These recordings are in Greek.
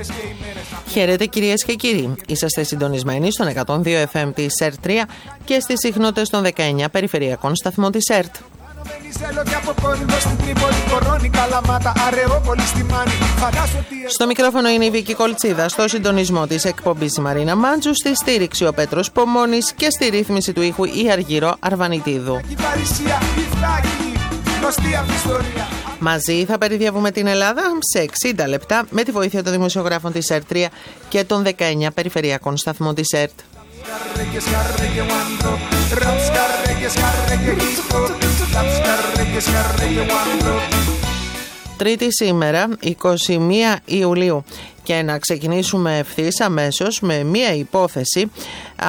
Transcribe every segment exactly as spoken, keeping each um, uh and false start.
Χαίρετε κυρίες και κύριοι. Είσαστε συντονισμένοι στον εκατόν δύο εφ εμ της ΕΡΤ τρία και στις συχνότητες των δεκαεννιά περιφερειακών σταθμών της ΕΡΤ. Στο μικρόφωνο είναι η Βίκη Κολτσίδα, στο συντονισμό της εκπομπής η Μαρίνα Μάντζου, στη στήριξη ο Πέτρος Πομώνης και στη ρύθμιση του ήχου η Αργυρό Αρβανιτίδου. Μαζί θα περιδιαβούμε την Ελλάδα σε εξήντα λεπτά με τη βοήθεια των δημοσιογράφων της ΕΡΤ τρία και των δεκαεννιά περιφερειακών σταθμών της ΕΡΤ. Τρίτη σήμερα, εικοστή πρώτη Ιουλίου. Και να ξεκινήσουμε ευθύς αμέσως με μία υπόθεση α,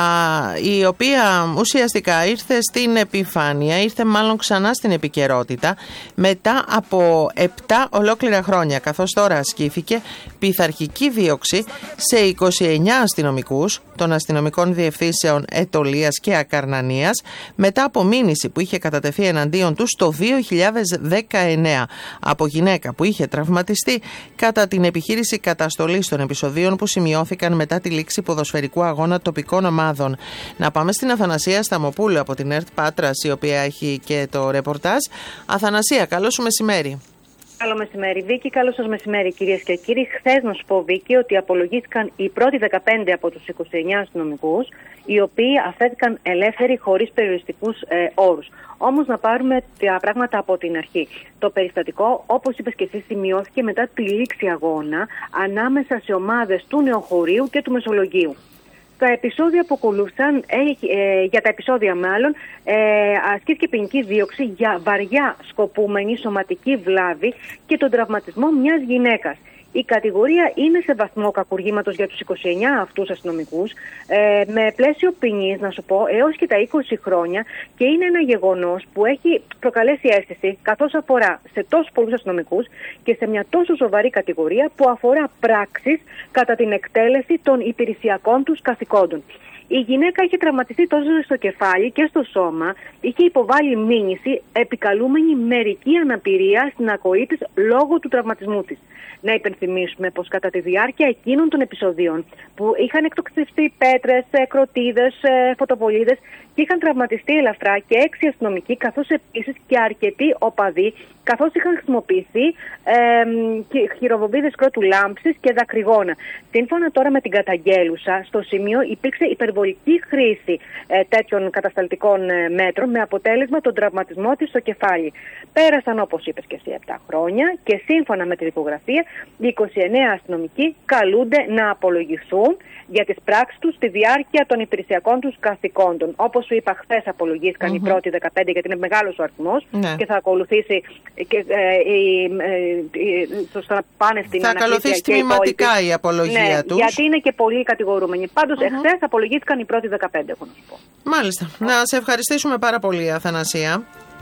η οποία ουσιαστικά ήρθε στην επιφάνεια, ήρθε μάλλον ξανά στην επικαιρότητα μετά από επτά ολόκληρα χρόνια, καθώς τώρα ασκήθηκε πειθαρχική δίωξη σε είκοσι εννιά αστυνομικούς των αστυνομικών διευθύνσεων Αιτωλείας και Ακαρνανίας μετά από μήνυση που είχε κατατεθεί εναντίον τους το δύο χιλιάδες δεκαεννέα από γυναίκα που είχε τραυματιστεί κατά την επιχείρηση καταστολής των επεισοδίων που σημειώθηκαν μετά τη λήξη ποδοσφαιρικού αγώνα τοπικών ομάδων. Να πάμε στην Αθανασία Σταμοπούλου από την ΕΡΤ Πάτρας, η οποία έχει και το ρεπορτάζ. Αθανασία, καλό σου μεσημέρι. Καλό μεσημέρι, Βίκη. Καλό σας μεσημέρι, κυρίες και κύριοι. Χθες να σου πω, Βίκη, ότι απολογήθηκαν οι πρώτοι δεκαπέντε από τους είκοσι εννιά αστυνομικούς, οι οποίοι αφέθηκαν ελεύθεροι χωρίς περιοριστικούς ε, όρους. Όμως να πάρουμε τα πράγματα από την αρχή. Το περιστατικό, όπως είπες και εσύ, σημειώθηκε μετά τη λήξη αγώνα ανάμεσα σε ομάδες του Νεοχωρίου και του Μεσολογγίου. Τα επεισόδια που ακολούθησαν, ε, για τα επεισόδια μάλλον, ε, ασκήθηκε ποινική δίωξη για βαριά σκοπούμενη σωματική βλάβη και τον τραυματισμό μιας γυναίκας. Η κατηγορία είναι σε βαθμό κακουργήματος για τους είκοσι εννιά αυτούς αστυνομικούς, ε, με πλαίσιο ποινής, να σου πω, έως και τα είκοσι χρόνια, και είναι ένα γεγονός που έχει προκαλέσει αίσθηση, καθώς αφορά σε τόσους πολλούς αστυνομικούς και σε μια τόσο σοβαρή κατηγορία που αφορά πράξεις κατά την εκτέλεση των υπηρεσιακών τους καθηκόντων. Η γυναίκα είχε τραυματιστεί τόσο στο κεφάλι και στο σώμα, είχε υποβάλει μήνυση επικαλούμενη μερική αναπηρία στην ακοή της λόγω του τραυματισμού της. Να υπενθυμίσουμε πως κατά τη διάρκεια εκείνων των επεισοδίων που είχαν εκτοξευστεί πέτρες, κροτίδες, φωτοβολίδες και είχαν τραυματιστεί ελαφρά και έξι αστυνομικοί, καθώς επίσης και αρκετοί οπαδοί, καθώς είχαν χρησιμοποιηθεί ε, χειροβομβίδες κρότου λάμψης και δακρυγόνα. Σύμφωνα τώρα με την καταγγέλουσα, στο σημείο υπήρξε υπερβολική χρήση ε, τέτοιων κατασταλτικών ε, μέτρων, με αποτέλεσμα τον τραυματισμό της στο κεφάλι. Πέρασαν, όπως είπες και εσύ, επτά χρόνια και σύμφωνα με τη δικογραφία, οι είκοσι εννιά αστυνομικοί καλούνται να απολογηθούν για τις πράξεις τους στη διάρκεια των υπηρεσιακών τους καθηκόντων. Όπως σου είπα, χθες απολογήθηκαν mm-hmm. οι πρώτοι δεκαπέντε, γιατί είναι μεγάλος ο αριθμός, ναι. και θα ακολουθήσει και, ε, η, ε, στο πάνε στην θα ακολουθήσει τμηματικά η απολογία ναι, τους. Γιατί είναι και πολλοί κατηγορούμενοι. Πάντως, mm-hmm. εχθές απολογήθηκαν οι πρώτοι δεκαπέντε, έχω να σου πω. Μάλιστα. Oh. Να σε ευχαριστήσουμε πάρα πολύ, Αθανασία.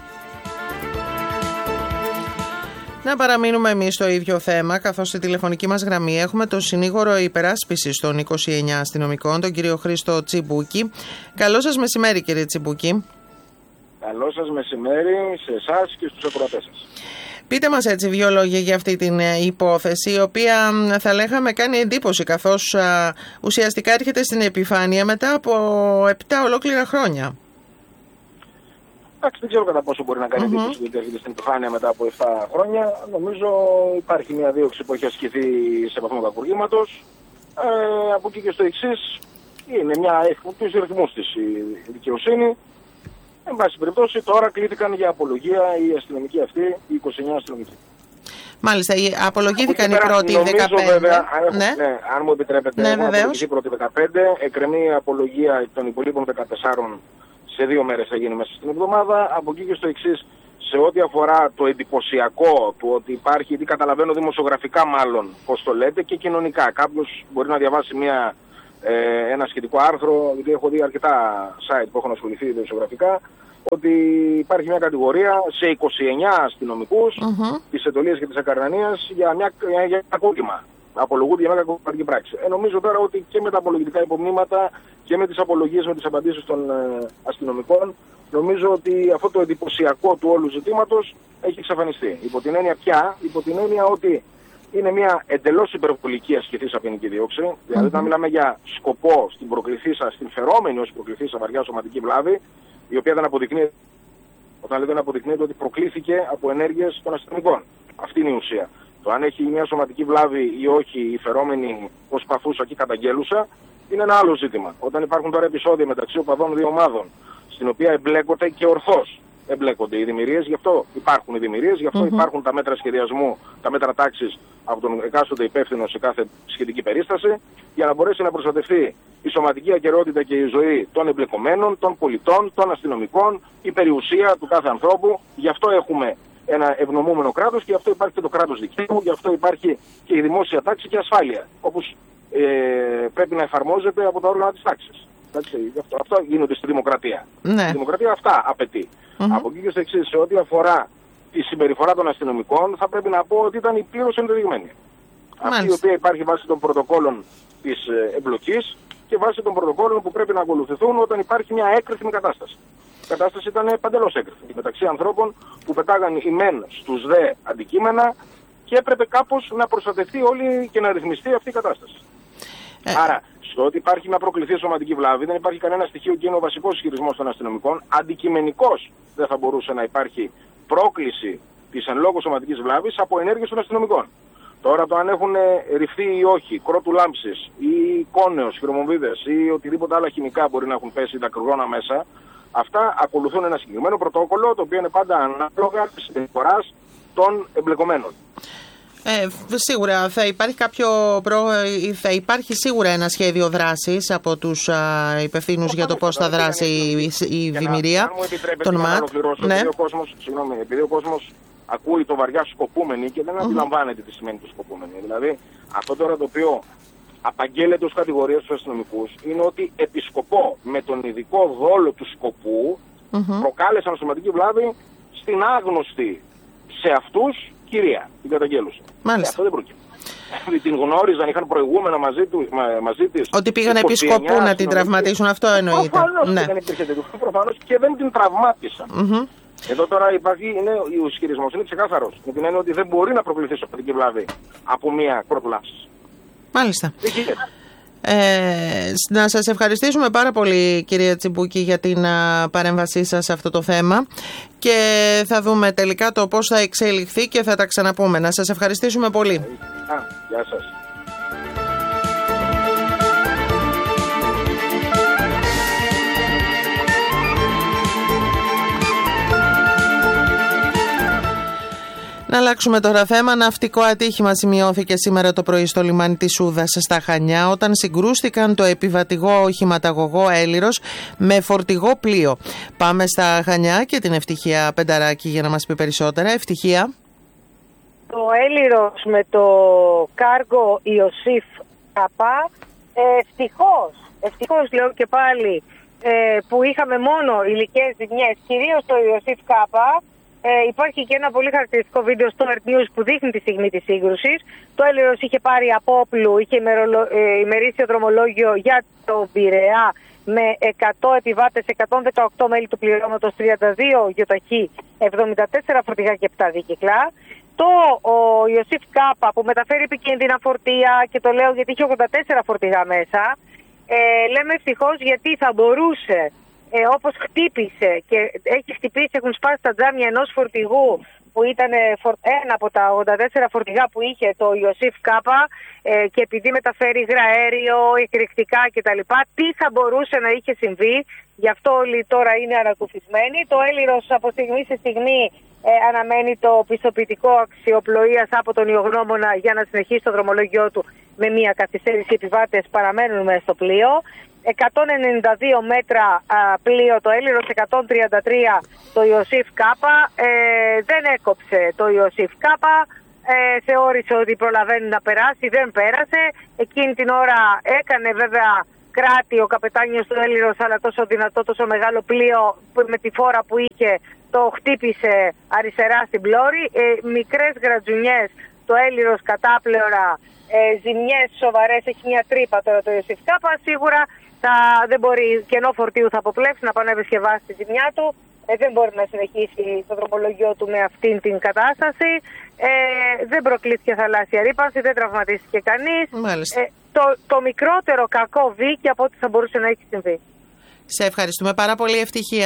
Να παραμείνουμε εμείς στο ίδιο θέμα, καθώς στη τηλεφωνική μας γραμμή έχουμε τον συνήγορο υπεράσπισης των είκοσι εννιά αστυνομικών, τον κύριο Χρήστο Τσιμπούκη. Καλό σας μεσημέρι, κύριε Τσιμπούκη. Καλό σας μεσημέρι σε εσάς και στους ακροατές σας. Πείτε μας έτσι δύο λόγια για αυτή την υπόθεση, η οποία θα λέγαμε κάνει εντύπωση, καθώς α, ουσιαστικά έρχεται στην επιφάνεια μετά από επτά ολόκληρα χρόνια. Εντάξει, δεν ξέρω κατά πόσο μπορεί να κάνει εντύπωση mm-hmm. ότι έρχεται στην επιφάνεια μετά από επτά χρόνια. Νομίζω υπάρχει μια δίωξη που έχει ασκηθεί σε βαθμό κακουργήματος. Ε, από εκεί και στο εξής, είναι μια εκπομπή ρυθμούς της η δικαιοσύνη. Εν πάση περιπτώσει, τώρα κλήθηκαν για απολογία οι αστυνομικοί αυτοί, οι είκοσι εννιά αστυνομικοί. Μάλιστα, απολογήθηκαν οι πρώτοι δεκαπέντε. Βέβαια, ναι. Ναι, αν μου επιτρέπετε, ναι, έχουν απολογηθεί οι πρώτοι δεκαπέντε, εκκρεμεί η απολογία των υπολείπων δεκατεσσάρων. Σε δύο μέρες θα γίνει μέσα στην εβδομάδα. Από εκεί και στο εξής, σε ό,τι αφορά το εντυπωσιακό του ότι υπάρχει, γιατί καταλαβαίνω δημοσιογραφικά μάλλον πώς το λέτε, και κοινωνικά. Κάποιος μπορεί να διαβάσει μια, ε, ένα σχετικό άρθρο, γιατί έχω δει αρκετά site που έχουν ασχοληθεί δημοσιογραφικά, ότι υπάρχει μια κατηγορία σε είκοσι εννιά αστυνομικούς mm-hmm. της Αιτωλείας και της Ακαρνανίας για, μια, για, για ένα κόκκιμα. Απολογούνται για μια κακοποιητική πράξη. Ε, νομίζω τώρα ότι και με τα απολογητικά υπομνήματα και με τις απολογίες, με τις απαντήσεις των ε, αστυνομικών, νομίζω ότι αυτό το εντυπωσιακό του όλου ζητήματος έχει εξαφανιστεί. Υπό την έννοια πια, υπό την έννοια ότι είναι μια εντελώς υπερβολική ασκηθής ποινική δίωξη. Mm-hmm. Δηλαδή, όταν μιλάμε για σκοπό στην προκληθήσα, στην φερόμενη ως προκληθήσα βαριά σωματική βλάβη, η οποία δεν αποδεικνύεται, όταν λέει δεν αποδεικνύεται ότι προκλήθηκε από ενέργειες των αστυνομικών. Αυτή είναι η ουσία. Το αν έχει μια σωματική βλάβη ή όχι η φερόμενη ως παθούσα και καταγγέλουσα είναι ένα άλλο ζήτημα. Όταν υπάρχουν τώρα επεισόδια μεταξύ οπαδών δύο ομάδων, στην οποία εμπλέκονται και ορθώς εμπλέκονται οι δημιουργίες, γι' αυτό υπάρχουν οι δημιουργίες, γι' αυτό mm-hmm. υπάρχουν τα μέτρα σχεδιασμού, τα μέτρα τάξης από τον εκάστοτε υπεύθυνο σε κάθε σχετική περίσταση, για να μπορέσει να προστατευτεί η σωματική ακεραιότητα και η ζωή των εμπλεκομένων, των πολιτών, των αστυνομικών, η περιουσία του κάθε ανθρώπου. Γι' αυτό έχουμε ένα ευνομούμενο κράτος και γι' αυτό υπάρχει και το κράτος δικαίου, γι' αυτό υπάρχει και η δημόσια τάξη και ασφάλεια, όπως ε, πρέπει να εφαρμόζεται από τα όργανα της τάξης. Αυτό, αυτό γίνονται στη δημοκρατία. Ναι. Η δημοκρατία αυτά απαιτεί. Mm-hmm. Από εκεί και στο εξής, σε ό,τι αφορά τη συμπεριφορά των αστυνομικών, θα πρέπει να πω ότι ήταν πλήρως ενδεδειγμένη. Αυτή η οποία υπάρχει βάσει των πρωτοκόλων της ε, εμπλοκής και βάσει των πρωτοκόλων που πρέπει να ακολουθηθούν όταν υπάρχει μια έκρηθμη κατάσταση. Η κατάσταση ήταν παντελώς έκρηθμη μεταξύ ανθρώπων που πετάγαν οι μεν στους δε αντικείμενα και έπρεπε κάπως να προστατευτεί όλη και να ρυθμιστεί αυτή η κατάσταση. Ε. Άρα, στο ότι υπάρχει μια προκληθή σωματική βλάβη, δεν υπάρχει κανένα στοιχείο και είναι ο βασικός ισχυρισμός των αστυνομικών. Αντικειμενικώς δεν θα μπορούσε να υπάρχει πρόκληση της εν λόγω σωματικής βλάβης από ενέργειες των αστυνομικών. Τώρα το αν έχουν ρηφθεί ή όχι, κρότου λάμψης ή κόνεος, χειρομοβίδες ή οτιδήποτε άλλα χημικά μπορεί να έχουν πέσει τα κρυγόνα μέσα, αυτά ακολουθούν ένα συγκεκριμένο πρωτόκολλο, το οποίο είναι πάντα ανάλογα της συμπεριφοράς των εμπλεκομένων. Ε, σίγουρα θα υπάρχει κάποιο προ... θα υπάρχει σίγουρα ένα σχέδιο δράσης από τους υπευθύνους για το πώς θα δράσει η, η δημιουργία των ΜΑΤ. Ναι. Επειδή ο κόσμος, συγγνώμη, επειδή ο κόσμος ακούει το βαριά σκοπούμενη και δεν mm-hmm. αντιλαμβάνεται τι σημαίνει το σκοπούμενη. Δηλαδή, αυτό τώρα το οποίο απαγγέλλεται ως κατηγορία στους αστυνομικούς είναι ότι επισκοπώ με τον ειδικό δόλο του σκοπού mm-hmm. προκάλεσαν σωματική βλάβη στην άγνωστη σε αυτούς κυρία, την καταγγέλουσα. Μάλιστα. Ε, αυτό δεν προκύπτει. Την γνώριζαν, είχαν προηγούμενα μαζί, του, μαζί της. Ότι πήγαν επί σκοπού να την τραυματίσουν, αυτό εννοείται. Προφανώς ναι. δεν υπήρχε τέτοιο, προφανώς και δεν την τραυμάτισαν. Mm-hmm. Εδώ τώρα υπάρχει, είναι, ο ισχυρισμός είναι ξεκάθαρος. Με την έννοια ότι δεν μπορεί να προκληθεί σωματική βλάβη από μία κρότου λάμψης. Μάλιστα. Ε, να σας ευχαριστήσουμε πάρα πολύ, κυρία Τσιμπούκη, για την α, παρέμβασή σας σε αυτό το θέμα και θα δούμε τελικά το πώς θα εξελιχθεί και θα τα ξαναπούμε. Να σας ευχαριστήσουμε πολύ. Α, γεια σας. Να αλλάξουμε τώρα θέμα. Ναυτικό ατύχημα σημειώθηκε σήμερα το πρωί στο λιμάνι της Σούδας στα Χανιά όταν συγκρούστηκαν το επιβατηγό οχηματαγωγό Έλιρος με φορτηγό πλοίο. Πάμε στα Χανιά και την Ευτυχία Πενταράκη για να μας πει περισσότερα. Ευτυχία. Το Έλιρος με το κάργο Ιωσήφ Καπά, ευτυχώς, ευτυχώς λέω και πάλι, που είχαμε μόνο υλικές ζημιές, κυρίως το Ιωσήφ Καπά. Ε, υπάρχει και ένα πολύ χαρακτηριστικό βίντεο στο Earth News που δείχνει τη στιγμή της σύγκρουσης. Το Έλιρος είχε πάρει από όπλου, είχε ημερολο, ε, ημερήσιο δρομολόγιο για το Πειραιά με εκατό επιβάτες, εκατόν δεκαοκτώ μέλη του πληρώματος, τριάντα δύο γεωταχή, εβδομήντα τέσσερα φορτηγά και επτά δίκυκλα. Το ο Ιωσήφ Κάπα που μεταφέρει επικίνδυνα φορτία, και το λέω γιατί είχε ογδόντα τέσσερα φορτηγά μέσα, ε, λέμε ευτυχώς γιατί θα μπορούσε... Ε, όπως χτύπησε και έχει χτυπήσει, έχουν σπάσει τα τζάμια ενός φορτηγού που ήταν ένα από τα ογδόντα τέσσερα φορτηγά που είχε το Ιωσήφ Κάπα ε, και επειδή μεταφέρει υγραέριο, εκρηκτικά κτλ. Τι θα μπορούσε να είχε συμβεί, γι' αυτό όλοι τώρα είναι ανακουφισμένοι. Το Έλιρος από στιγμή σε στιγμή ε, αναμένει το πιστοποιητικό αξιοπλοείας από τον ιογνώμονα για να συνεχίσει το δρομολόγιο του με μια καθυστέρηση. Οι επιβάτες παραμένουν μέσα στο πλοίο. εκατόν ενενήντα δύο μέτρα α, πλοίο το Έλιρος, εκατόν τριάντα τρία το Ιωσήφ Κάπα. Ε, δεν έκοψε το Ιωσήφ Κάπα, ε, θεώρησε ότι προλαβαίνει να περάσει, δεν πέρασε. Εκείνη την ώρα έκανε βέβαια κράτη ο καπετάνιος του Έλιρος, αλλά τόσο δυνατό, τόσο μεγάλο πλοίο με τη φόρα που είχε το χτύπησε αριστερά στην πλώρη. Ε, μικρές γρατζουνιές το Έλιρος κατάπλευρα, ε, ζημιές σοβαρές, έχει μια τρύπα τώρα το Ιωσήφ Κάπα. Σίγουρα θα, δεν μπορεί κενό φορτίου θα αποπλέψει να πανεύει και βάσει τη ζημιά του. ε, δεν μπορεί να συνεχίσει το δρομολογιό του με αυτήν την κατάσταση. Ε, δεν προκλήθηκε θαλάσσια ρύπανση, δεν τραυματίστηκε κανείς. Ε, το, το μικρότερο κακό βίκη από ό,τι θα μπορούσε να έχει συμβεί. Σε ευχαριστούμε πάρα πολύ, ευτυχία.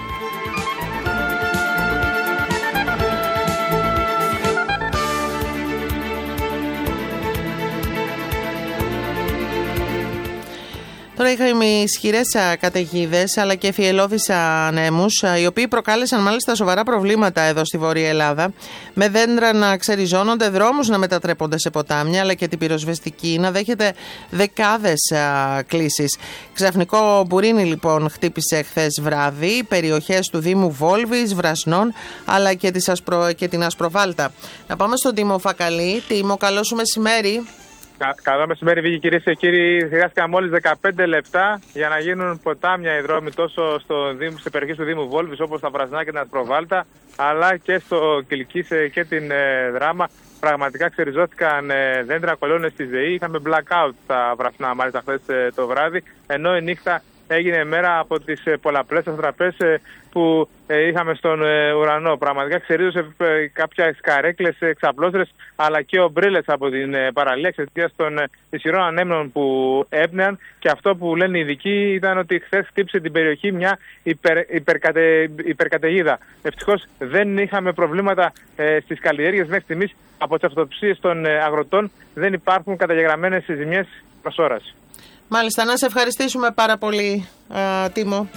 Τώρα είχαμε ισχυρές καταιγίδες αλλά και φιελώδεις ανέμους, οι οποίοι προκάλεσαν μάλιστα σοβαρά προβλήματα εδώ στη Βόρεια Ελλάδα, με δέντρα να ξεριζώνονται, δρόμους να μετατρέπονται σε ποτάμια, αλλά και την πυροσβεστική να δέχεται δεκάδες κλήσεις. Ξαφνικό μπουρίνι λοιπόν χτύπησε χθες βράδυ περιοχές του Δήμου Βόλβης, Βρασνών, αλλά και, της Ασπρο... και την Ασπροβάλτα. Να πάμε στον Τίμο Φακαλή. Τίμο, καλό σου μεσημέρι. Κα, καλό μεσημέρι, Βίκη, κυρίες και κύριοι. Χρειάστηκαν μόλις δεκαπέντε λεπτά για να γίνουν ποτάμια οι δρόμοι τόσο στο Δήμο, σε περιοχές του Δήμου Βόλβης, όπως τα Βρασνά και την Ασπροβάλτα, αλλά και στο Κιλκίσε και την ε, Δράμα. Πραγματικά ξεριζώθηκαν ε, δέντρα, κολόνες στη ΔΕΗ. Είχαμε blackout στα Βρασνά, μάλιστα χθες ε, το βράδυ, ενώ η νύχτα έγινε μέρα από τις ε, πολλαπλές αστραπές ε, που ε, είχαμε στον ε, ουρανό. Πραγματικά ξερίζωσε ε, κάποια καρέκλες, εξαπλώστρες, αλλά και ομπρέλες από την ε, παραλία εξαιτίας των ε, ισχυρών ανέμων που έπνεαν. Και αυτό που λένε οι ειδικοί ήταν ότι χθες χτύπησε την περιοχή μια υπερ, υπερκατε, υπερκαταιγίδα. Ευτυχώς δεν είχαμε προβλήματα ε, στις καλλιέργειες μέχρι στιγμής. Από τις αυτοψίες των ε, αγροτών δεν υπάρχουν καταγεγραμμένες ζημιές προς ώρας. Μάλιστα, να σε ευχαριστήσουμε πάρα πολύ, α, Τίμο.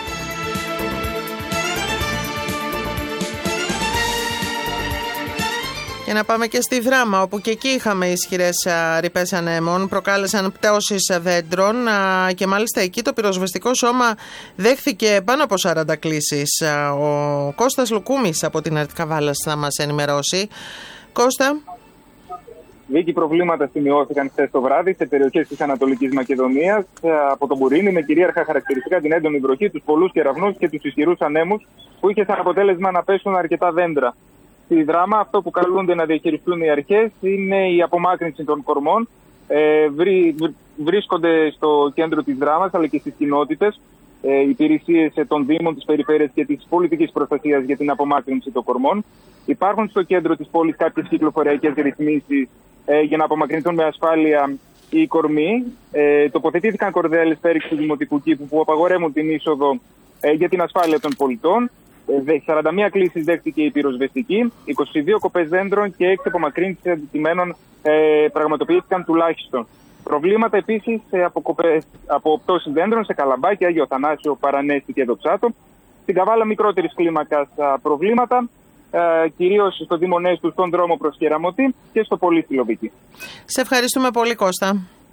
Και να πάμε και στη Δράμα, όπου και εκεί είχαμε ισχυρές ρηπές ανέμων, προκάλεσαν πτώσεις δέντρων α, και μάλιστα εκεί το πυροσβεστικό σώμα δέχθηκε πάνω από σαράντα κλήσεις. Α, ο Κώστας Λουκούμης από την Αρτικά Βάλας θα μας ενημερώσει. Κώστα. Βίκη, προβλήματα σημειώθηκαν χθες το βράδυ σε περιοχές της Ανατολικής Μακεδονίας από τον Μπουρίνι, με κυρίαρχα χαρακτηριστικά την έντονη βροχή, τους πολλούς κεραυνούς και τους ισχυρούς ανέμους που είχε σαν αποτέλεσμα να πέσουν αρκετά δέντρα. Στη Δράμα, αυτό που καλούνται να διαχειριστούν οι αρχές είναι η απομάκρυνση των κορμών. Ε, βρί, βρίσκονται στο κέντρο της Δράμας αλλά και στις κοινότητες ε, υπηρεσίες των Δήμων, της Περιφέρειας και της πολιτικής προστασίας για την απομάκρυνση των κορμών. Υπάρχουν στο κέντρο της πόλης κάποιες κυκλοφοριακές ρυθμίσεις ε, για να απομακρυνθούν με ασφάλεια οι κορμοί. Ε, τοποθετήθηκαν κορδέλες πέριξ του Δημοτικού Κήπου που απαγορεύουν την είσοδο ε, για την ασφάλεια των πολιτών. Ε, σαράντα μία κλήσεις δέχτηκε η πυροσβεστική, είκοσι δύο κοπές δέντρων και έξι απομακρύνσεις αντικειμένων ε, πραγματοποιήθηκαν τουλάχιστον. Προβλήματα επίσης ε, από, κοπές, από πτώσεις δέντρων σε Καλαμπάκι, Άγιο Θανάσιο, Παρανέστη και Δοξάτο. Στην Καβάλα μικρότερης κλίμακας προβλήματα, ε, κυρίως στο Δήμο Νέστου, στον δρόμο προς Κεραμωτή και στο Πολύστηλο, Βίκη. Σε ευχαριστούμε πολύ, Κώστα.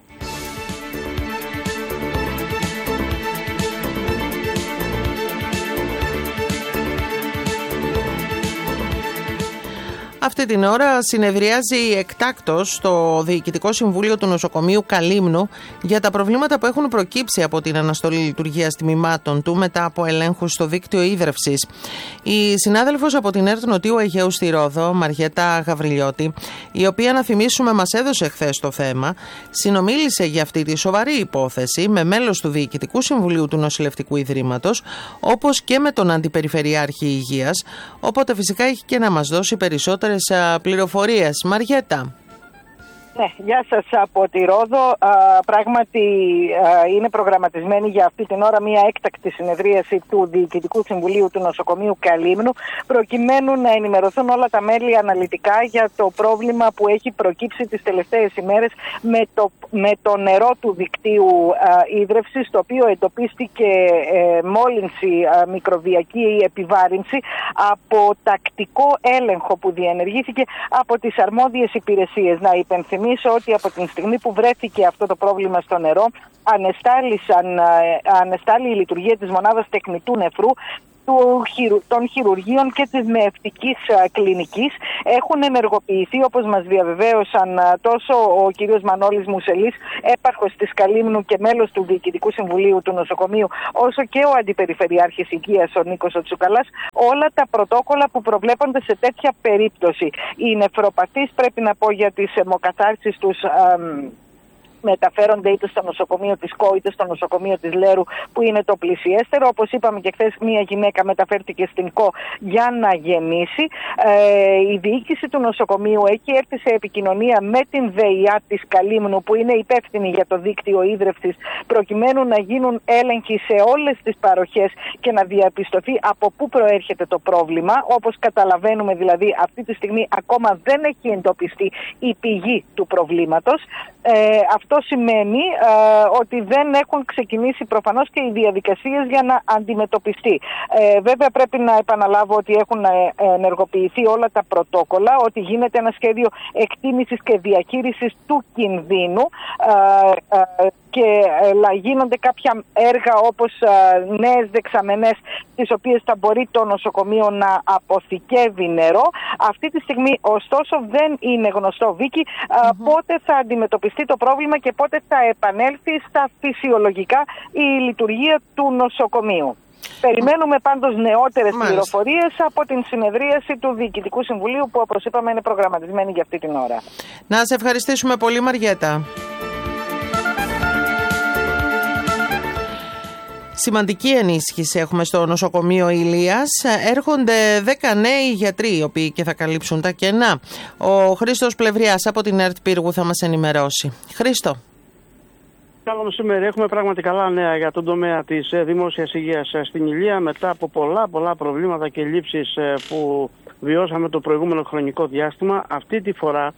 Αυτή την ώρα συνεδριάζει εκτάκτως το Διοικητικό Συμβούλιο του Νοσοκομείου Καλύμνου για τα προβλήματα που έχουν προκύψει από την αναστολή λειτουργίας τμήματων του μετά από ελέγχους στο δίκτυο ίδρευσης. Η συνάδελφος από την ΕΡΤ Νοτιού Αιγαίου στη Ρόδο, Μαριέτα Γαβριλιώτη, η οποία, να θυμίσουμε, μας έδωσε χθες το θέμα, συνομίλησε για αυτή τη σοβαρή υπόθεση με μέλος του Διοικητικού Συμβουλίου του Νοσηλευτικού Ιδρύματος, όπως και με τον Αντιπεριφερειάρχη Υγείας, οπότε φυσικά έχει και να μας δώσει περισσότερες πληροφορίες. Μαριέτα. Ναι, γεια σας από τη Ρόδο. Α, πράγματι α, είναι προγραμματισμένη για αυτή την ώρα μια έκτακτη συνεδρίαση του Διοικητικού Συμβουλίου του Νοσοκομείου Καλύμνου, προκειμένου να ενημερωθούν όλα τα μέλη αναλυτικά για το πρόβλημα που έχει προκύψει τις τελευταίες ημέρες με το, με το νερό του δικτύου ίδρευσης, το οποίο εντοπίστηκε ε, μόλυνση, α, μικροβιακή επιβάρυνση από τακτικό έλεγχο που διενεργήθηκε από τις αρμόδιες υπηρεσίες. Να υπενθυμίσω ότι από την στιγμή που βρέθηκε αυτό το πρόβλημα στο νερό, ανεστάλλει η λειτουργία της μονάδας τεκνητού νεφρού, των χειρουργείων και της μεευτικής κλινικής. Έχουν ενεργοποιηθεί, όπως μας διαβεβαίωσαν τόσο ο κύριος Μανώλης Μουσελής, έπαρχος της Καλύμνου και μέλος του Διοικητικού Συμβουλίου του Νοσοκομείου, όσο και ο Αντιπεριφερειάρχης Υγείας, ο Νίκος ο Τσουκαλάς, όλα τα πρωτόκολλα που προβλέπονται σε τέτοια περίπτωση. Οι νεφροπαθείς, πρέπει να πω για τις αιμοκαθάρσεις τους, μεταφέρονται είτε στο νοσοκομείο της ΚΟ είτε στο νοσοκομείο της Λέρου, που είναι το πλησιέστερο. Όπως είπαμε και χθες, μία γυναίκα μεταφέρθηκε στην ΚΟ για να γεννήσει. Ε, η διοίκηση του νοσοκομείου έχει έρθει σε επικοινωνία με την ΔΕΙΑ της Καλύμνου, που είναι υπεύθυνη για το δίκτυο ίδρευσης, προκειμένου να γίνουν έλεγχοι σε όλες τις παροχές και να διαπιστωθεί από πού προέρχεται το πρόβλημα. Όπως καταλαβαίνουμε, δηλαδή, αυτή τη στιγμή ακόμα δεν έχει εντοπιστεί η πηγή του προβλήματος. Ε, αυτό σημαίνει ε, ότι δεν έχουν ξεκινήσει προφανώς και οι διαδικασίες για να αντιμετωπιστεί. Ε, βέβαια, πρέπει να επαναλάβω ότι έχουν ενεργοποιηθεί όλα τα πρωτόκολλα, ότι γίνεται ένα σχέδιο εκτίμησης και διαχείρισης του κινδύνου ε, ε, και ε, γίνονται κάποια έργα όπως ε, νέες δεξαμενές, τις οποίες θα μπορεί το νοσοκομείο να αποθηκεύει νερό. Αυτή τη στιγμή, ωστόσο, δεν είναι γνωστό, Βίκη, ε, mm-hmm. πότε θα αντιμετωπιστεί το πρόβλημα και πότε θα επανέλθει στα φυσιολογικά η λειτουργία του νοσοκομείου. Περιμένουμε πάντως νεότερες Μάλιστα. πληροφορίες από την συνεδρίαση του Διοικητικού Συμβουλίου, που, όπως είπαμε, είναι προγραμματισμένη για αυτή την ώρα. Να σε ευχαριστήσουμε πολύ, Μαριέτα. Σημαντική ενίσχυση έχουμε στο νοσοκομείο Ηλίας. Έρχονται δέκα νέοι γιατροί, οι οποίοι και θα καλύψουν τα κενά. Ο Χρήστος Πλευριάς από την ΕΡΤ Πύργου θα μας ενημερώσει. Χρήστο. Καλό μεσημέρι. Έχουμε πράγματι καλά νέα για τον τομέα της δημόσιας υγείας στην Ηλία, μετά από πολλά πολλά προβλήματα και λήψεις που βιώσαμε το προηγούμενο χρονικό διάστημα. Αυτή τη φορά,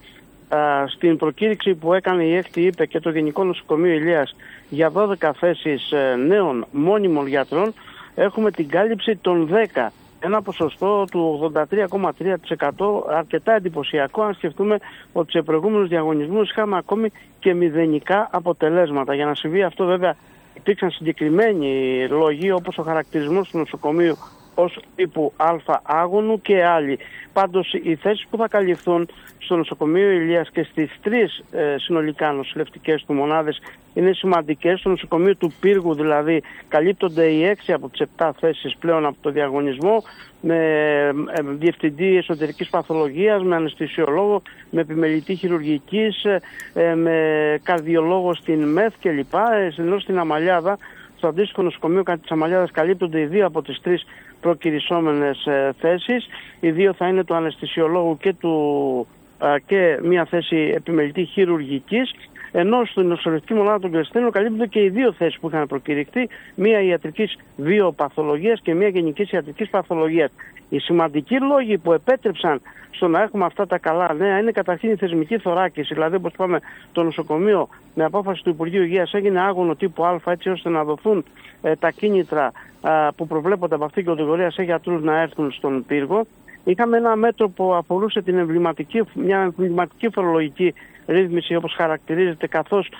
στην προκήρυξη που έκανε η έκτη ΥΠΕ και το Γενικό Νοσοκομείο Ηλίας για δώδεκα θέσεις νέων μόνιμων γιατρών, έχουμε την κάλυψη των δέκα. Ένα ποσοστό του ογδόντα τρία κόμμα τρία τοις εκατό, αρκετά εντυπωσιακό, αν σκεφτούμε ότι σε προηγούμενους διαγωνισμούς είχαμε ακόμη και μηδενικά αποτελέσματα. Για να συμβεί αυτό, βέβαια, υπήρξαν συγκεκριμένοι λόγοι, όπως ο χαρακτηρισμός του νοσοκομείου ως τύπου Α άγωνου και άλλοι. Πάντως, οι θέσεις που θα καλυφθούν στο νοσοκομείο Ηλίας και στις τρεις ε, συνολικά νοσηλευτικές του μονάδες είναι σημαντικές. Στο νοσοκομείο του Πύργου, δηλαδή, καλύπτονται οι έξι από τις επτά θέσεις πλέον από το διαγωνισμό, με ε, διευθυντή εσωτερικής παθολογίας, με αναισθησιολόγο, με επιμελητή χειρουργικής, ε, με καρδιολόγο στην ΜΕΘ κλπ. Ενώ στην Αμαλιάδα, στο αντίστοιχο νοσοκομείο της Αμαλιάδας, καλύπτονται οι δύο από τις τρεις προκυρισόμενες ε, θέσεις. Οι δύο θα είναι του αναισθησιολόγου και, του, ε, και μια θέση επιμελητή χειρουργικής. Ενώ στην νοσηλευτική μονάδα των Κρεστίνων καλύπτονται και οι δύο θέσεις που είχαν προκηρυχθεί, μία ιατρικής βιοπαθολογίας και μία γενικής ιατρικής παθολογίας. Οι σημαντικοί λόγοι που επέτρεψαν στο να έχουμε αυτά τα καλά νέα είναι καταρχήν η θεσμική θωράκιση. Δηλαδή, όπως είπαμε, το νοσοκομείο με απόφαση του Υπουργείου Υγείας έγινε άγωνο τύπου Α, έτσι ώστε να δοθούν ε, τα κίνητρα ε, που προβλέπονται από αυτήν την κατηγορία σε γιατρούς να έρθουν στον Πύργο. Είχαμε ένα μέτρο που αφορούσε την εμβληματική, μια εμβληματική φορολογική ρύθμιση, όπως χαρακτηρίζεται, καθώς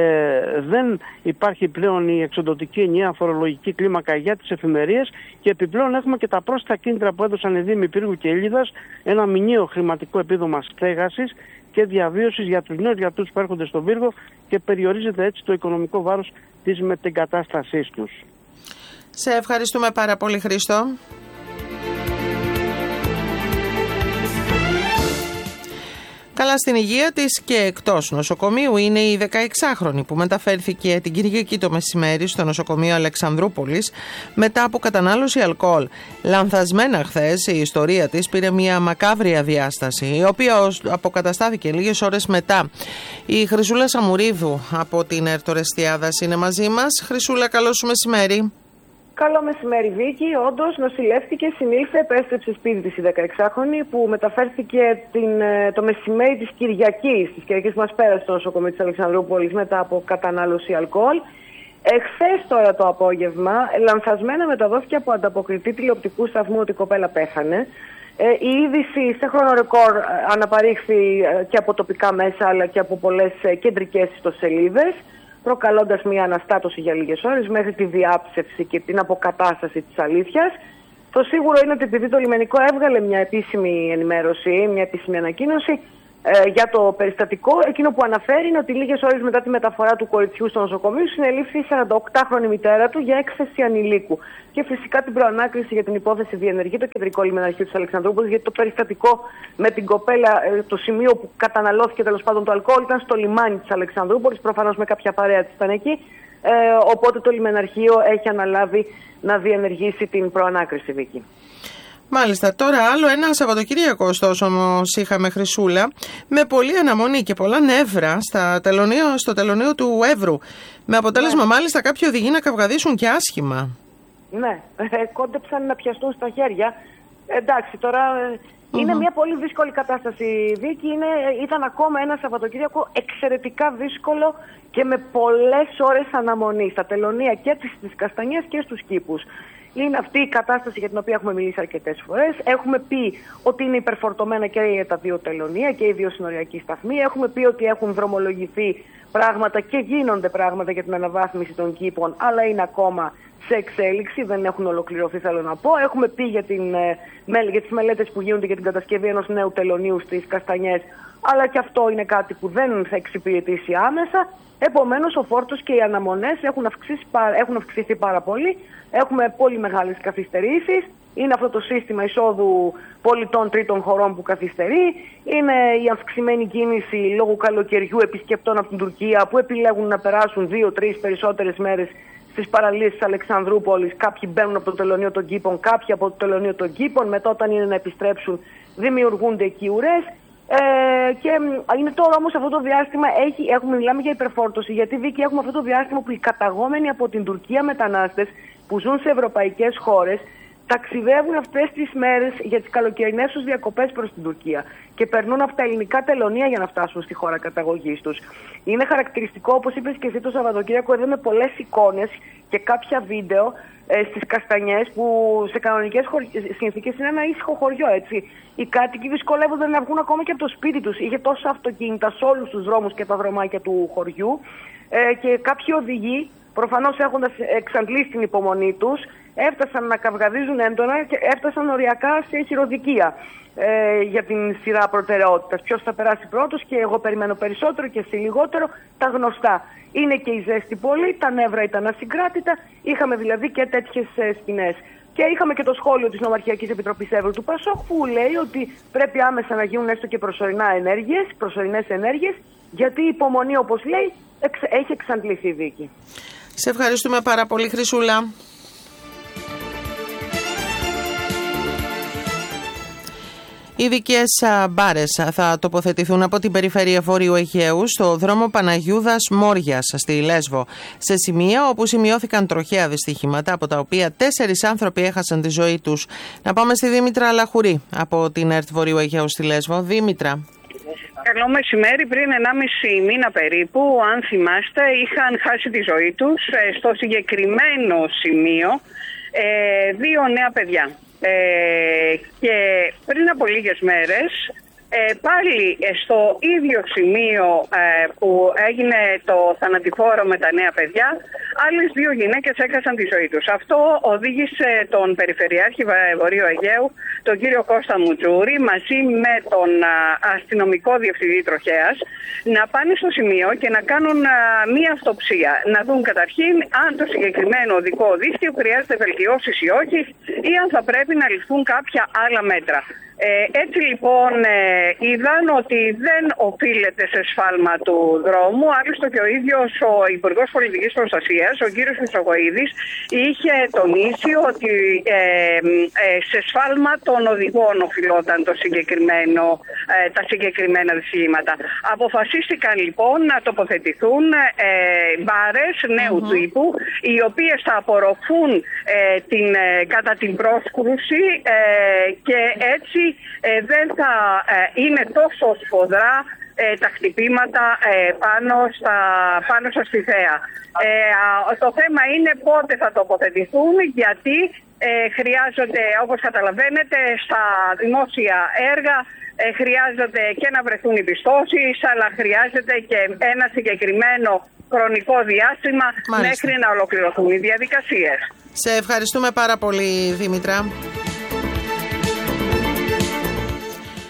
ε, δεν υπάρχει πλέον η εξοντωτική ενιαία φορολογική κλίμακα για τις εφημερίες, και επιπλέον έχουμε και τα πρόσθετα κίνητρα που έδωσαν οι Δήμοι Πύργου και Ήλιδας, ένα μηνιαίο χρηματικό επίδομα στέγασης και διαβίωσης για τους νέους γιατρούς που έρχονται στον Πύργο, και περιορίζεται έτσι το οικονομικό βάρος της μετεγκατάστασής τους. Σε ευχαριστούμε πάρα πολύ, Χρήστο. Καλά στην υγεία της και εκτός νοσοκομείου είναι η δεκαεξάχρονη που μεταφέρθηκε την Κυριακή το μεσημέρι στο νοσοκομείο Αλεξανδρούπολης μετά από κατανάλωση αλκοόλ. Λανθασμένα χθες η ιστορία της πήρε μια μακάβρια διάσταση, η οποία αποκαταστάθηκε λίγες ώρες μετά. Η Χρυσούλα Σαμουρίδου από την Ερτορεστιάδας είναι μαζί μας. Χρυσούλα, καλό σου μεσημέρι. Καλό μεσημέρι, Βίκη. Όντως, νοσηλεύτηκε, συνήλθε, επέστρεψε σπίτι της η δεκαεξάχρονη που μεταφέρθηκε την, το μεσημέρι της Κυριακής, της Κυριακής που μας πέρασε στο νοσοκομείο της Αλεξανδρούπολης μετά από κατανάλωση αλκοόλ. Εχθές τώρα το απόγευμα, λανθασμένα μεταδόθηκε από ανταποκριτή τηλεοπτικού σταθμού ότι η κοπέλα πέθανε. Ε, η είδηση σε χρόνο ρεκόρ αναπαρήχθη και από τοπικά μέσα αλλά και από πολλές κεντρικές ιστοσελίδες, προκαλώντας μια αναστάτωση για λίγες ώρες μέχρι τη διάψευση και την αποκατάσταση της αλήθειας. Το σίγουρο είναι ότι επειδή το λιμενικό έβγαλε μια επίσημη ενημέρωση, μια επίσημη ανακοίνωση, Ε, για το περιστατικό, εκείνο που αναφέρει είναι ότι λίγες ώρες μετά τη μεταφορά του κοριτσιού στο νοσοκομείο συνελήφθη η σαρανταοκτάχρονη μητέρα του για έκθεση ανηλίκου. Και φυσικά την προανάκριση για την υπόθεση διενεργεί το Κεντρικό Λιμεναρχείο της Αλεξανδρούπολης, γιατί το περιστατικό με την κοπέλα, το σημείο που καταναλώθηκε τέλος πάντων το αλκοόλ, ήταν στο λιμάνι της Αλεξανδρούπολης. Προφανώς με κάποια παρέα της ήταν εκεί. Ε, οπότε το Λιμεναρχείο έχει αναλάβει να διενεργήσει την προανάκριση, Βίκη. Μάλιστα. Τώρα άλλο ένα Σαββατοκύριακο, ωστόσο, όμως είχαμε, Χρυσούλα, με πολλή αναμονή και πολλά νεύρα στα τελωνίο, στο τελωνίο του Εύρου. Με αποτέλεσμα, ναι, μάλιστα, κάποιοι οδηγοί να καυγαδίσουν και άσχημα. Ναι, ε, κόντεψαν να πιαστούν στα χέρια. Ε, εντάξει, τώρα ε, mm-hmm. είναι μια πολύ δύσκολη κατάσταση, Βίκη. Είναι, ήταν ακόμα ένα Σαββατοκύριακο εξαιρετικά δύσκολο και με πολλές ώρες αναμονή στα τελωνία και στις Καστανιές και στους κήπους. Είναι αυτή η κατάσταση για την οποία έχουμε μιλήσει αρκετές φορές. Έχουμε πει ότι είναι υπερφορτωμένα και τα δύο τελωνία και οι δύο συνοριακοί σταθμοί. Έχουμε πει ότι έχουν δρομολογηθεί πράγματα και γίνονται πράγματα για την αναβάθμιση των κήπων, αλλά είναι ακόμα σε εξέλιξη, δεν έχουν ολοκληρωθεί, θέλω να πω. Έχουμε πει για, την, για τις μελέτες που γίνονται για την κατασκευή ενός νέου τελωνίου στις Καστανιές, αλλά και αυτό είναι κάτι που δεν θα εξυπηρετήσει άμεσα. Επομένως, ο φόρτος και οι αναμονές έχουν, έχουν αυξηθεί πάρα πολύ. Έχουμε πολύ μεγάλες καθυστερήσεις. Είναι αυτό το σύστημα εισόδου πολιτών τρίτων χωρών που καθυστερεί. Είναι η αυξημένη κίνηση λόγω καλοκαιριού επισκεπτών από την Τουρκία που επιλέγουν να περάσουν δύο-τρεις περισσότερες μέρες στις παραλίες της Αλεξανδρούπολης. Κάποιοι μπαίνουν από το τελωνείο των Κήπων, κάποιοι από το τελωνείο των Κήπων. Μετά, όταν είναι να επιστρέψουν, δημιουργούνται εκεί ουρές. Ε, και είναι τώρα όμως αυτό το διάστημα, έχει, έχουμε, μιλάμε για υπερφόρτωση, γιατί, Βίκη, έχουμε αυτό το διάστημα που οι καταγόμενοι από την Τουρκία μετανάστες που ζουν σε ευρωπαϊκές χώρες ταξιδεύουν αυτές τις μέρες για τις καλοκαιρινές τους διακοπές προς την Τουρκία και περνούν από τα ελληνικά τελωνία για να φτάσουν στη χώρα καταγωγής τους. Είναι χαρακτηριστικό, όπως είπες και εσύ, το Σαββατοκύριακο είδαμε πολλές εικόνες και κάποια βίντεο ε, στις Καστανιές που σε κανονικές χωρι... συνθήκες είναι ένα ήσυχο χωριό, έτσι. Οι κάτοικοι δυσκολεύονται να βγουν ακόμα και από το σπίτι τους. Είχε τόσα αυτοκίνητα σε όλους τους δρόμους και τα δρομάκια του χωριού ε, και κάποιοι οδηγοί, προφανώς έχοντας εξαντλήσει την υπομονή τους, έφτασαν να καυγαδίζουν έντονα και έφτασαν οριακά σε χειροδικία ε, για την σειρά προτεραιότητας. Ποιος θα περάσει πρώτος και εγώ περιμένω περισσότερο και εσύ λιγότερο, τα γνωστά. Είναι και η ζέστη πολύ, τα νεύρα ήταν ασυγκράτητα, είχαμε δηλαδή και τέτοιες ε, σκηνές. Και είχαμε και το σχόλιο της Νομαρχιακής Επιτροπής Εύρου του Πασόκ που λέει ότι πρέπει άμεσα να γίνουν έστω και προσωρινά ενέργειες, προσωρινές ενέργειες, γιατί η υπομονή, όπως λέει, εξ, έχει εξαντληθεί, Βίκη. Σε ευχαριστούμε πάρα πολύ, Χρυσούλα. Οι ειδικές μπάρες θα τοποθετηθούν από την περιφέρεια Βόρειου Αιγαίου στο δρόμο Παναγιούδας Μόριας στη Λέσβο, σε σημεία όπου σημειώθηκαν τροχαία δυστυχήματα, από τα οποία τέσσερις άνθρωποι έχασαν τη ζωή τους. Να πάμε στη Δήμητρα Λαχουρή από την ΕΡΤ Βορείου Αιγαίου στη Λέσβο. Δήμητρα. Καλό μεσημέρι. Πριν ενάμιση μήνα περίπου, αν θυμάστε, είχαν χάσει τη ζωή τους στο συγκεκριμένο σημείο ε, δύο νέα παιδιά. Ε, και πριν από λίγες μέρες ε, πάλι στο ίδιο σημείο ε, που έγινε το θανατηφόρο με τα νέα παιδιά, άλλες δύο γυναίκες έχασαν τη ζωή τους. Αυτό οδήγησε τον Περιφερειάρχη Βορείου Αιγαίου, τον κύριο Κώστα Μουτζούρη, μαζί με τον α, αστυνομικό διευθυντή τροχέας, να πάνε στο σημείο και να κάνουν α, μία αυτοψία. Να δουν καταρχήν αν το συγκεκριμένο οδικό δίκτυο χρειάζεται βελτιώσεις ή όχι, ή αν θα πρέπει να ληφθούν κάποια άλλα μέτρα. Ε, έτσι λοιπόν ε, είδαν ότι δεν οφείλεται σε σφάλμα του δρόμου. Άλλωστε και ο ίδιος ο Υπουργός Πολιτικής Προστασίας, ο κύριος Χρυσογοίδης, είχε τονίσει ότι ε, ε, σε σφάλμα των οδηγών οφειλόταν το συγκεκριμένο, ε, τα συγκεκριμένα δυστυχήματα. Αποφασίστηκαν λοιπόν να τοποθετηθούν ε, μπάρες νέου mm-hmm. τύπου, οι οποίες θα απορροφούν ε, την, ε, κατά την πρόσκρουση ε, και έτσι Ε, δεν θα ε, είναι τόσο σφοδρά ε, τα χτυπήματα ε, πάνω, στα, πάνω στα σπιθαία. Ε, το θέμα είναι πότε θα τοποθετηθούν, γιατί ε, χρειάζονται, όπως καταλαβαίνετε, στα δημόσια έργα ε, χρειάζονται και να βρεθούν οι πιστώσεις, αλλά χρειάζεται και ένα συγκεκριμένο χρονικό διάστημα Μάλιστα. μέχρι να ολοκληρωθούν οι διαδικασίες. Σε ευχαριστούμε πάρα πολύ, Δήμητρα.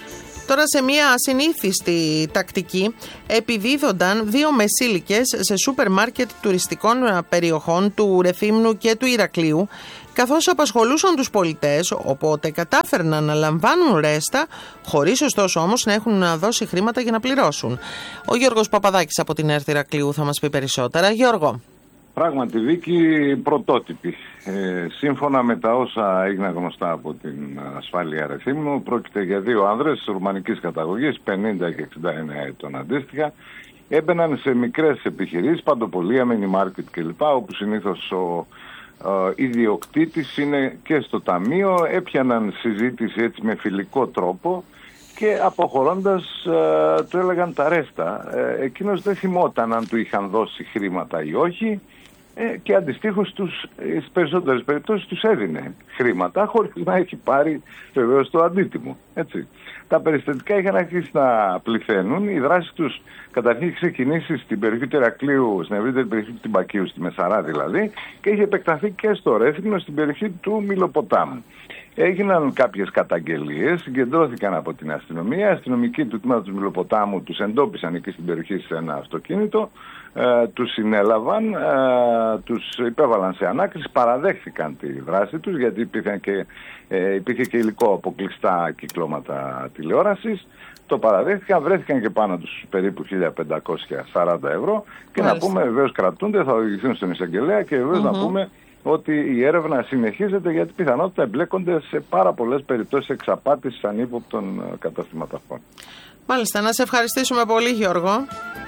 Τώρα, σε μια ασυνήθιστη τακτική, επιδίδονταν δύο μεσήλικες σε σούπερ μάρκετ τουριστικών περιοχών του Ρεθύμνου και του Ηρακλείου, καθώς απασχολούσαν τους πολιτές, οπότε κατάφερναν να λαμβάνουν ρέστα, χωρίς ωστόσο όμως να έχουν να δώσει χρήματα για να πληρώσουν. Ο Γιώργος Παπαδάκης από την ΕΡΤ Ηρακλείου θα μας πει περισσότερα. Γιώργο. Πράγματι, Βίκη, πρωτότυπη. Ε, σύμφωνα με τα όσα έγιναν γνωστά από την ασφάλεια Ρεθύμνου, πρόκειται για δύο άνδρες ρουμανικής καταγωγής, πενήντα και εξήντα εννέα ετών αντίστοιχα. Έμπαιναν σε μικρές επιχειρήσεις, παντοπολία, mini market κλπ, όπου συνήθως ο ε, ιδιοκτήτης είναι και στο ταμείο. Έπιαναν συζήτηση έτσι με φιλικό τρόπο και αποχωρώντας ε, του έλεγαν τα ρέστα. Ε, εκείνος δεν θυμόταν αν του είχαν δώσει χρήματα ή όχι. Ε, και αντιστοίχως τους, στις περισσότερες περιπτώσεις τους έδινε χρήματα χωρίς να έχει πάρει βεβαίως το αντίτιμο. Έτσι. Τα περιστατικά είχαν αρχίσει να πληθαίνουν. Η δράση τους καταρχήν είχε ξεκινήσει στην περιοχή του Ηρακλείου, στην ευρύτερη περιοχή του Τυμπακίου, στη Μεσαρά δηλαδή, και είχε επεκταθεί και στο Ρέθυμνο, στην περιοχή του Μιλοποτάμου. Έγιναν κάποιες καταγγελίες, συγκεντρώθηκαν από την αστυνομία. Οι αστυνομικοί του τμήματος του Μιλοποτάμου τους εντόπισαν εκεί στην περιοχή σε ένα αυτοκίνητο, ε, τους συνέλαβαν, ε, τους υπέβαλαν σε ανάκριση, παραδέχθηκαν τη δράση τους, γιατί υπήρχε και, ε, υπήρχε και υλικό από κλειστά κυκλώματα τηλεόρασης. Το παραδέχτηκαν, βρέθηκαν και πάνω τους περίπου χίλια πεντακόσια σαράντα ευρώ και Μάλιστα. να πούμε βεβαίως κρατούνται, θα οδηγηθούν στον εισαγγελέα και βεβαίως mm-hmm. να πούμε ότι η έρευνα συνεχίζεται, γιατί πιθανότητα εμπλέκονται σε πάρα πολλές περιπτώσεις εξαπάτησης ανύποπτων καταστηματαρχών. Μάλιστα, να σε ευχαριστήσουμε πολύ, Γιώργο.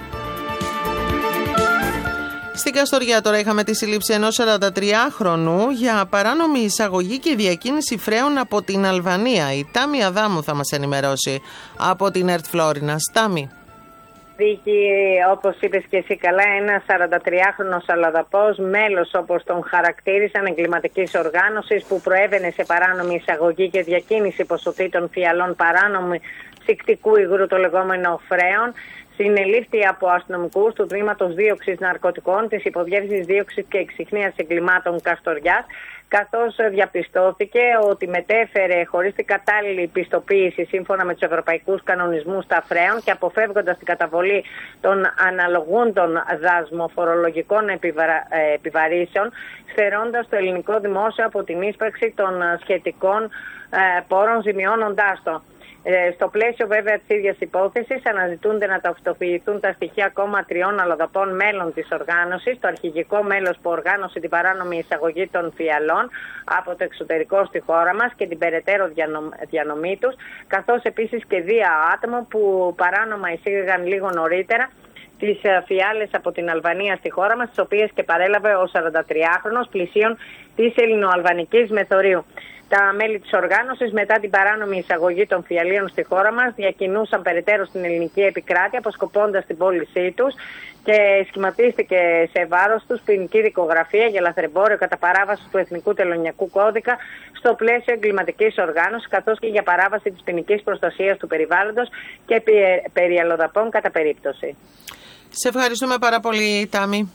Στην Καστοριά τώρα είχαμε τη σύλληψη ενός σαραντατριάχρονου για παράνομη εισαγωγή και διακίνηση φρέων από την Αλβανία. Η Τάμι Αδάμου θα μας ενημερώσει από την ΕΡΤ Φλόρινα. Τάμι. Βίκη, όπως είπες και εσύ καλά, ένας σαραντατριάχρονος αλλοδαπός, μέλος όπως τον χαρακτήρισαν εγκληματικής οργάνωσης, που προέβαινε σε παράνομη εισαγωγή και διακίνηση ποσοτήτων φιαλών παράνομη ψυκτικού υγρού, το λεγόμενο φρέον, συνελήφθη από αστυνομικούς του τμήματος δίωξης ναρκωτικών της Υποδιεύθυνσης Δίωξης και Εξιχνίας Εγκλημάτων Καστοριάς, καθώς διαπιστώθηκε ότι μετέφερε χωρίς την κατάλληλη πιστοποίηση σύμφωνα με τους ευρωπαϊκούς κανονισμούς τα φρέον και αποφεύγοντας την καταβολή των αναλογούντων δασμοφορολογικών επιβαρα... επιβαρύσεων, στερώντας το ελληνικό δημόσιο από την ίσπραξη των σχετικών ε, πόρων, ζημιώνοντάς το. Ε, στο πλαίσιο βέβαια της ίδιας υπόθεσης αναζητούνται να ταυτοποιηθούν τα στοιχεία ακόμα τριών αλλοδαπών μέλων της οργάνωσης, το αρχηγικό μέλος που οργάνωσε την παράνομη εισαγωγή των φιαλών από το εξωτερικό στη χώρα μας και την περαιτέρω διανομή τους, καθώς επίσης και δύο άτομα που παράνομα εισήγαγαν λίγο νωρίτερα τις φιάλες από την Αλβανία στη χώρα μας, τις οποίες και παρέλαβε ο σαραντατριάχρονος πλησίων της ελληνοαλβανικής μεθορίου. Τα μέλη της οργάνωσης, μετά την παράνομη εισαγωγή των φιαλίων στη χώρα μας, διακινούσαν περαιτέρω στην ελληνική επικράτεια, αποσκοπώντας την πώλησή τους, και σχηματίστηκε σε βάρος τους ποινική δικογραφία για λαθρεμπόριο κατά παράβαση του Εθνικού Τελωνειακού Κώδικα στο πλαίσιο εγκληματικής οργάνωσης, καθώς και για παράβαση της ποινικής προστασίας του περιβάλλοντος και περί αλλοδαπών κατά περίπτωση. Σε ευχαριστούμε πάρα πολύ, Τάμι.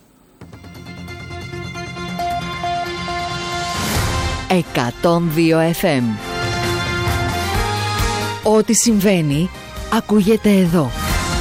εκατόν δύο εφ εμ. Ό,τι συμβαίνει ακούγεται εδώ.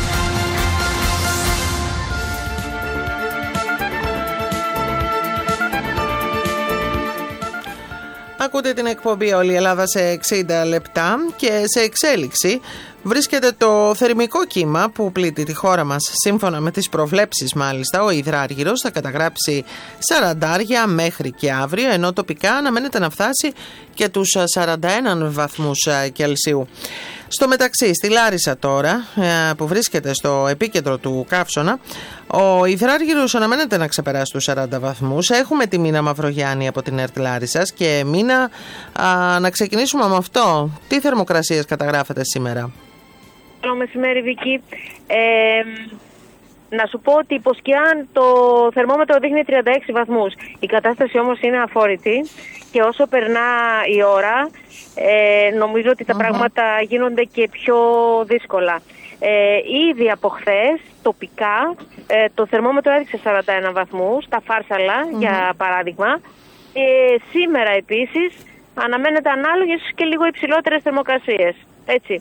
Ακούτε την εκπομπή Όλη η Ελλάδα σε εξήντα λεπτά και σε εξέλιξη βρίσκεται το θερμικό κύμα που πλήττει τη χώρα μας. Σύμφωνα με τις προβλέψεις μάλιστα, ο υδράργυρος θα καταγράψει σαραντάρια μέχρι και αύριο, ενώ τοπικά αναμένεται να φτάσει και τους σαράντα ένα βαθμούς Κελσίου. Στο μεταξύ, στη Λάρισα τώρα, που βρίσκεται στο επίκεντρο του καύσωνα, ο υδράργυρος αναμένεται να ξεπεράσει τους σαράντα βαθμούς. Έχουμε τη Μίνα Μαυρογιάννη από την ΕΡΤ Λάρισσας και Μίνα, α, να ξεκινήσουμε με αυτό. Τι θερμοκρασίες καταγράφετε σήμερα? Καλό μεσημέρι, Βίκη. Ε, να σου πω ότι υποσκιάν το θερμόμετρο δείχνει τριάντα έξι βαθμούς. Η κατάσταση όμως είναι αφόρητη και όσο περνά η ώρα ε, νομίζω ότι τα uh-huh. πράγματα γίνονται και πιο δύσκολα. Ε, ήδη από χθες τοπικά ε, το θερμόμετρο έδειξε σαράντα ένα βαθμούς στα Φάρσαλα uh-huh. για παράδειγμα. Ε, σήμερα επίσης αναμένεται ανάλογες και λίγο υψηλότερες θερμοκρασίες. Έτσι.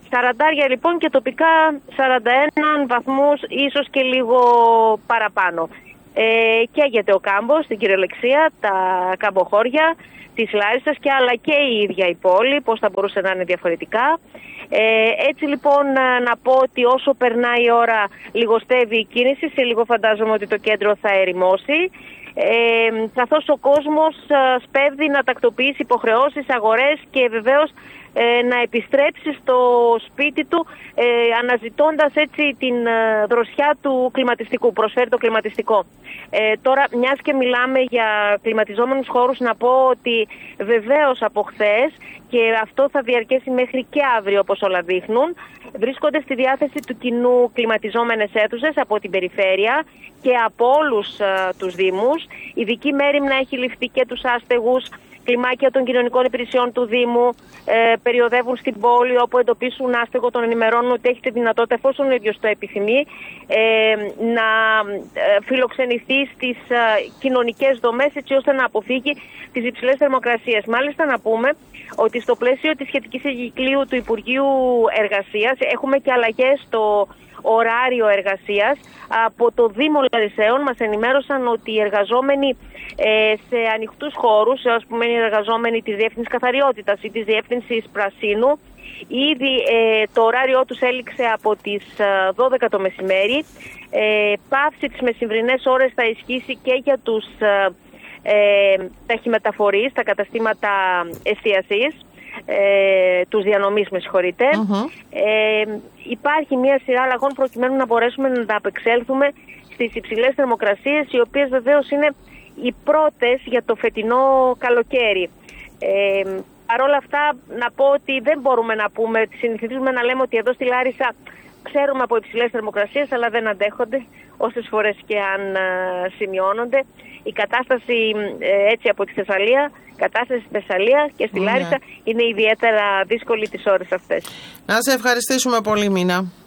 σαράντα λοιπόν και τοπικά σαράντα ένα βαθμούς, ίσως και λίγο παραπάνω. Ε, καίγεται ο κάμπος στην κυριολεξία, τα καμποχώρια της Λάρισσας και αλλά και η ίδια η πόλη, πώς θα μπορούσε να είναι διαφορετικά. Ε, έτσι λοιπόν να πω ότι όσο περνάει η ώρα λιγοστεύει η κίνηση, σε λίγο φαντάζομαι ότι το κέντρο θα ερημώσει. Ε, καθώς ο κόσμος σπέβδει να τακτοποιήσει υποχρεώσεις, αγορές και βεβαίως ε, να επιστρέψει στο σπίτι του ε, αναζητώντας έτσι την ε, δροσιά του κλιματιστικού, προσφέρει το κλιματιστικό. Ε, τώρα μιας και μιλάμε για κλιματιζόμενους χώρους, να πω ότι βεβαίως από χθες, και αυτό θα διαρκέσει μέχρι και αύριο όπως όλα δείχνουν, βρίσκονται στη διάθεση του κοινού κλιματιζόμενες αίθουσες από την περιφέρεια και από όλους uh, τους δήμους. Ειδική μέριμνα έχει ληφθεί και τους άστεγους. Κλιμάκια των κοινωνικών υπηρεσιών του Δήμου ε, περιοδεύουν στην πόλη, όπου εντοπίσουν άστεγο, τον ενημερώνουν ότι έχει τη δυνατότητα, εφόσον ο ίδιος το επιθυμεί, ε, να ε, φιλοξενηθεί στις ε, κοινωνικές δομές, έτσι ώστε να αποφύγει τις υψηλές θερμοκρασίες. Μάλιστα να πούμε ότι στο πλαίσιο της σχετικής εγκυκλίου του Υπουργείου Εργασίας έχουμε και αλλαγές στο ωράριο εργασίας. Από το Δήμο Λαρισαίων μας ενημέρωσαν ότι οι εργαζόμενοι ε, σε ανοιχτούς χώρους, ας πούμε οι εργαζόμενοι της Διεύθυνσης Καθαριότητας ή της Διεύθυνσης Πρασίνου, ήδη ε, το ωράριό τους έληξε από τις δώδεκα το μεσημέρι. Ε, πάυση τις μεσημβρινές ώρες θα ισχύσει και για τους ε, ταχυμεταφορείς, τα καταστήματα εστίασης, Ε, τους διανομής, με συγχωρείτε. Uh-huh. Ε, υπάρχει μια σειρά αλλαγών προκειμένου να μπορέσουμε να απεξέλθουμε στις υψηλές θερμοκρασίες, οι οποίες βεβαίως είναι οι πρώτες για το φετινό καλοκαίρι. Ε, Παρ' όλα αυτά να πω ότι δεν μπορούμε να πούμε, συνηθίζουμε να λέμε ότι εδώ στη Λάρισα ξέρουμε από υψηλές θερμοκρασίες, αλλά δεν αντέχονται όσες φορές και αν α, σημειώνονται. Η κατάσταση ε, έτσι από τη Θεσσαλία, κατάσταση στη Θεσσαλία και στη mm, Λάρισα yeah. είναι ιδιαίτερα δύσκολη τις ώρες αυτές. Να σε ευχαριστήσουμε πολύ, Μίνα.